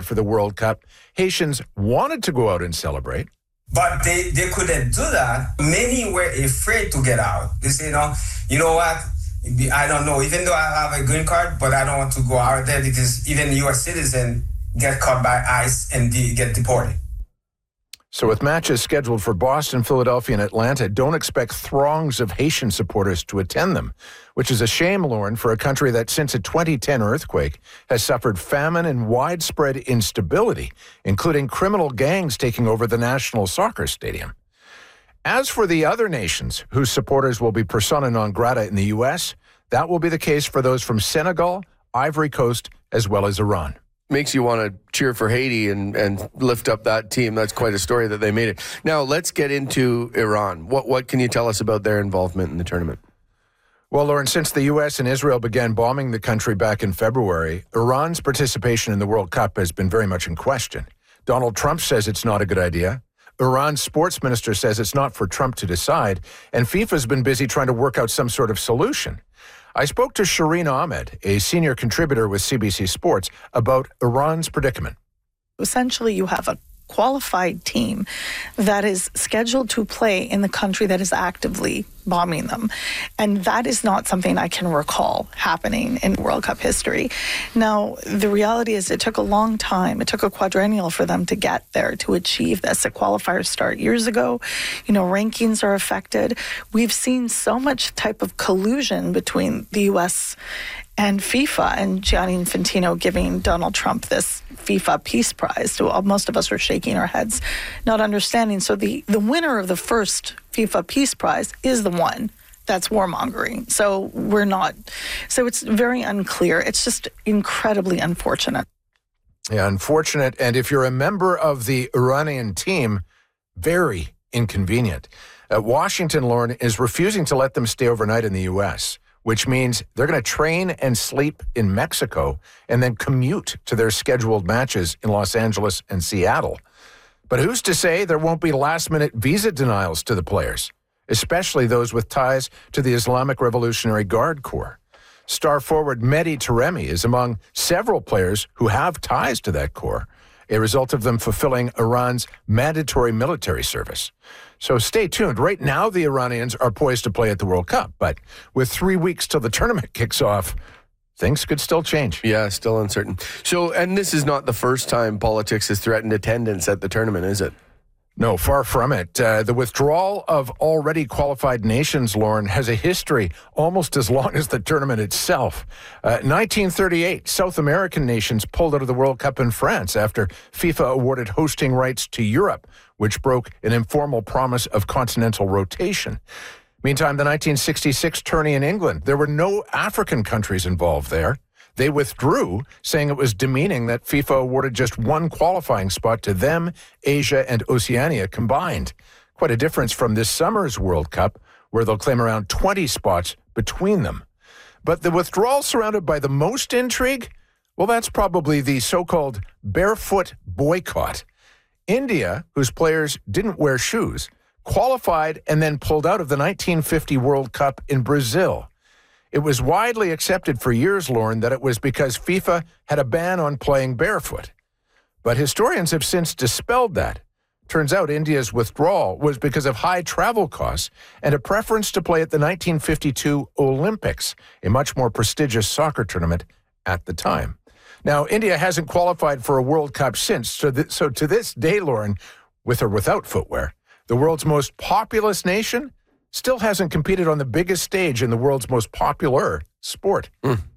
for the World Cup. Haitians wanted to go out and celebrate. But they couldn't do that. Many were afraid to get out. They say, you know what? I don't know. Even though I have a green card, but I don't want to go out there because even U.S. citizens get caught by ICE and get deported. So with matches scheduled for Boston, Philadelphia, and Atlanta, don't expect throngs of Haitian supporters to attend them, which is a shame, Lauren, for a country that since a 2010 earthquake has suffered famine and widespread instability, including criminal gangs taking over the National Soccer Stadium. As for the other nations whose supporters will be persona non grata in the U.S., that will be the case for those from Senegal, Ivory Coast, as well as Iran. Makes you want to cheer for Haiti and lift up that team. That's quite a story that they made it. Now, let's get into Iran. What can you tell us about their involvement in the tournament? Well, Lauren, since the U.S. and Israel began bombing the country back in February, Iran's participation in the World Cup has been very much in question. Donald Trump says it's not a good idea. Iran's sports minister says it's not for Trump to decide, and FIFA's been busy trying to work out some sort of solution. I spoke to Shireen Ahmed, a senior contributor with CBC Sports, about Iran's predicament. Essentially, you have a qualified team that is scheduled to play in the country that is actively bombing them. And that is not something I can recall happening in World Cup history. Now, the reality is it took a long time. It took a quadrennial for them to get there, to achieve this. The qualifiers start years ago. Rankings are affected. We've seen so much type of collusion between the U.S. and FIFA, and Gianni Infantino giving Donald Trump this FIFA Peace Prize. So most of us are shaking our heads, not understanding. So the winner of the first FIFA Peace Prize is the one that's warmongering. So we're not. So it's very unclear. It's just incredibly unfortunate. Yeah, unfortunate. And if you're a member of the Iranian team, very inconvenient. Washington, Lauren, is refusing to let them stay overnight in the U.S., which means they're going to train and sleep in Mexico and then commute to their scheduled matches in Los Angeles and Seattle. But who's to say there won't be last-minute visa denials to the players, especially those with ties to the Islamic Revolutionary Guard Corps? Star forward Mehdi Taremi is among several players who have ties to that corps, a result of them fulfilling Iran's mandatory military service. So stay tuned. Right now, the Iranians are poised to play at the World Cup, but with 3 weeks till the tournament kicks off, things could still change. Yeah, still uncertain. So, and this is not the first time politics has threatened attendance at the tournament, is it? No, far from it. The withdrawal of already qualified nations, Lauren, has a history almost as long as the tournament itself. 1938, South American nations pulled out of the World Cup in France after FIFA awarded hosting rights to Europe, which broke an informal promise of continental rotation. Meantime, the 1966 tourney in England, there were no African countries involved there. They withdrew, saying it was demeaning that FIFA awarded just one qualifying spot to them, Asia, and Oceania combined. Quite a difference from this summer's World Cup, where they'll claim around 20 spots between them. But the withdrawal surrounded by the most intrigue, well, that's probably the so-called barefoot boycott. India, whose players didn't wear shoes, qualified and then pulled out of the 1950 World Cup in Brazil. It was widely accepted for years, Lauren, that it was because FIFA had a ban on playing barefoot. But historians have since dispelled that. Turns out India's withdrawal was because of high travel costs and a preference to play at the 1952 Olympics, a much more prestigious soccer tournament at the time. Now, India hasn't qualified for a World Cup since, so to this day, Lauren, with or without footwear, the world's most populous nation still hasn't competed on the biggest stage in the world's most popular sport.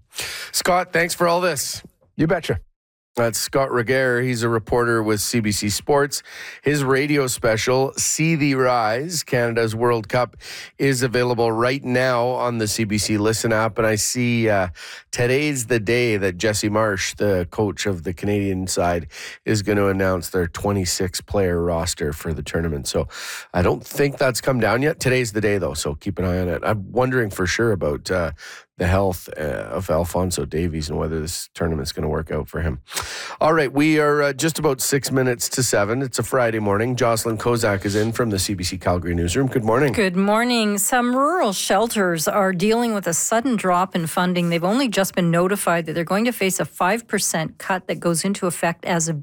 Scott, thanks for all this. You betcha. That's Scott Regehr. He's a reporter with CBC Sports. His radio special, See Thee Rise, Canada's World Cup, is available right now on the CBC Listen app. And I see today's the day that Jesse Marsh, the coach of the Canadian side, is going to announce their 26-player roster for the tournament. So I don't think that's come down yet. Today's the day, though, so keep an eye on it. I'm wondering for sure about the health of Alphonso Davies and whether this tournament's going to work out for him. All right, we are just about 6 minutes to 7. It's a Friday morning. Jocelyn Kozak is in from the CBC Calgary newsroom. Good morning. Good morning. Some rural shelters are dealing with a sudden drop in funding. They've only just been notified that they're going to face a 5% cut that goes into effect as of